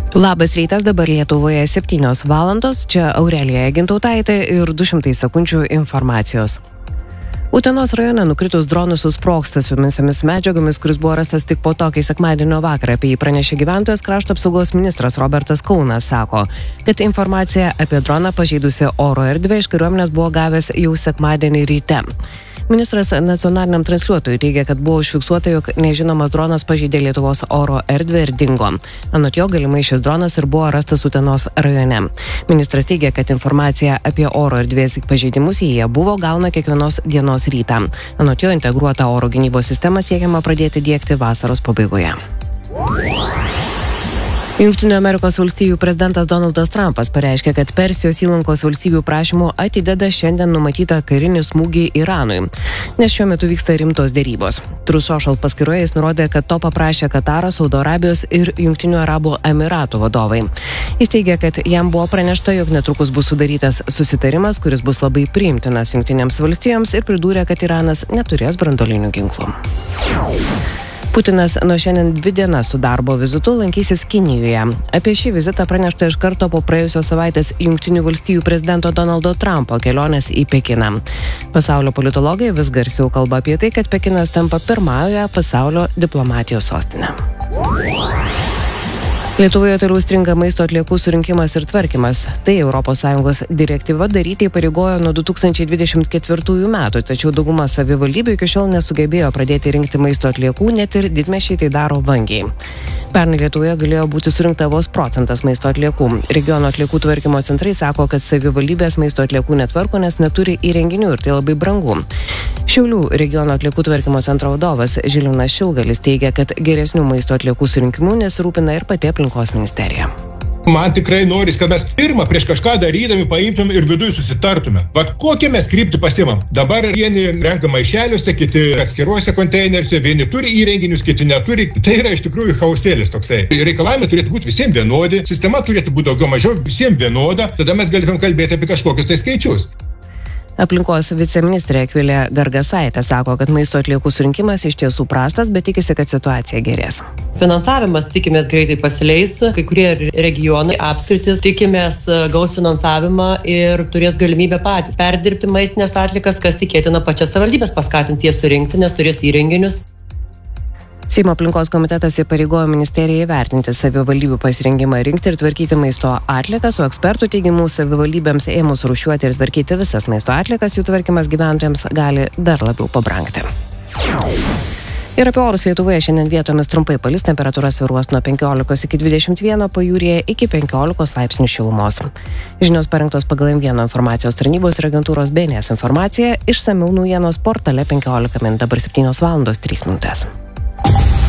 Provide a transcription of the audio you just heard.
Labas rytas, dabar Lietuvoje 7 valandos, čia Aurelija Gintautaitė ir 200 sekundžių informacijos. Utenos rajone nukritus dronų susprogsta sumisiomis medžiagomis, kuris buvo rastas tik po to, kai sekmadienio vakarą apie jį pranešė gyventojas. Krašto apsaugos ministras Robertas Kaunas sako, kad informacija apie droną pažeidusią oro erdvę iš kariuomenės buvo gavęs jau sekmadienį ryte. Ministras nacionaliniam transliuotojui teigia, kad buvo užfiksuota, jog nežinomas dronas pažeidė Lietuvos oro erdvę ir dingo. Anot jo, galimai šis dronas ir buvo rastas Utenos rajone. Ministras teigia, kad informacija apie oro erdvės pažeidimus jie buvo gauna kiekvienos dienos rytą. Anot jo, integruotą oro gynybos sistemą siekiama pradėti diegti vasaros pabaigoje. Jungtinių Amerikos valstijų prezidentas Donaldas Trumpas pareiškė, kad Persijos įlankos valstybių prašymų atideda šiandien numatytą karinį smūgį Iranui, nes šiuo metu vyksta rimtos dėrybos. Truth Social paskyroje jis nurodė, kad to paprašė Kataras, Saudo Arabijos ir Jungtinių Arabų Emiratų vadovai. Jis teigia, kad jam buvo pranešta, jog netrukus bus sudarytas susitarimas, kuris bus labai priimtinas Jungtinėms valstijoms, ir pridūrė, kad Iranas neturės branduolinių ginklų. Putinas nuo šiandien 2 dienas su darbo vizitu lankysis Kinijoje. Apie šį vizitą pranešta iš karto po praėjusios savaitės Jungtinių valstijų prezidento Donaldo Trumpo kelionės į Pekiną. Pasaulio politologai vis garsiau kalba apie tai, kad Pekinas tampa pirmąją pasaulio diplomatijos sostinę. Lietuvoje toliau stringa maisto atliekų surinkimas ir tvarkymas. Tai ES direktyva daryti įpareigojo nuo 2024 metų, tačiau dauguma savivaldybių iki šiol nesugebėjo pradėti rinkti maisto atliekų, net ir didmiesčiai tai daro vangiai. Pernai Lietuvoje galėjo būti surinkta vos procentas maisto atliekų. Regiono atliekų tvarkymo centrai sako, kad savivaldybės maisto atliekų netvarko, nes neturi įrenginių ir tai labai brangu. Šiaulių regiono atliekų tvarkymo centro vadovas Žilvinas Šilgalis teigia, kad geresnių maisto atliekų surinkimų nesirūpina ir pati aplinkos ministerija. Man tikrai noris, kad mes pirmą prieš kažką darydami paimtume ir viduje susitartume. Vat kokią mes kryptį pasimam. Dabar vieni renka maišeliuose, kiti atskiruose konteineriuose, vieni turi įrenginius, kiti neturi. Tai yra iš tikrųjų chaosėlis toksai. Reikalavimai turėtų būti visiems vienodi, sistema turėtų būti daugiau mažiau visiems vienoda, tada mes galėtume kalbėti apie kažkokius tai skaičius. Aplinkos viceministrė Akvilė Gargasaitė sako, kad maisto atliekų surinkimas iš tiesų prastas, bet tikisi, kad situacija gerės. Finansavimas tikimės greitai pasileis, kai kurie regionai apskritis tikimės gaus finansavimą ir turės galimybę patys perdirbti maistinės atliekas, kas tikėtina pačias savivaldybės paskatinti jas surinkti, nes turės įrenginius. Seimo aplinkos komitetas įpareigojo ministeriją įvertinti savivaldybių pasirengimą rinkti ir tvarkyti maisto atliekas, o ekspertų teigimu savivaldybėms ėmus rūšiuoti ir tvarkyti visas maisto atliekas, jų tvarkymas gyventojams gali dar labiau pabrangti. Ir apie orus Lietuvoje šiandien vietomis trumpai palis, temperatūra svyruos nuo 15 iki 21, pajūryje iki 15 laipsnių šilumos. Žinios parengtos pagal M1 informacijos tarnybos ir agentūros BNS informacija, išsamiau naujienos portale 15 min, dabar 7 valandos 3 minutės.